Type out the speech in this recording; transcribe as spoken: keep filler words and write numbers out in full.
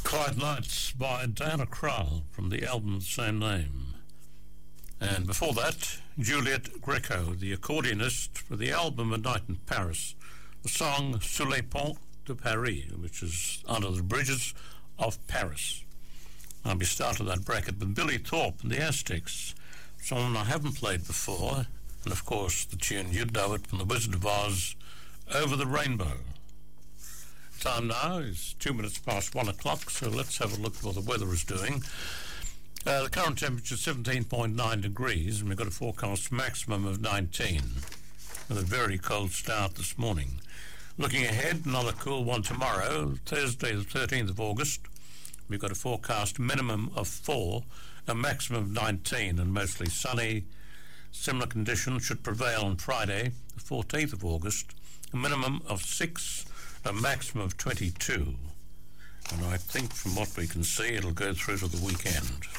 Quiet Nights by Diana Krall from the album of the same name. And before that, Juliette Greco, the accordionist for the album A Night in Paris, the song Sous les ponts de Paris, which is Under the Bridges of Paris. And we started that bracket with Billy Thorpe and the Aztecs, someone I haven't played before, and of course the tune, you'd know it, from The Wizard of Oz, Over the Rainbow. Time now is two minutes past one o'clock, so let's have a look at what the weather is doing. Uh, the current temperature is seventeen point nine degrees, and we've got a forecast maximum of nineteen, with a very cold start this morning. Looking ahead, another cool one tomorrow, Thursday the thirteenth of August. We've got a forecast minimum of four, a maximum of nineteen, and mostly sunny. Similar conditions should prevail on Friday, the fourteenth of August, a minimum of six, a maximum of twenty-two. And I think from what we can see, it'll go through to the weekend.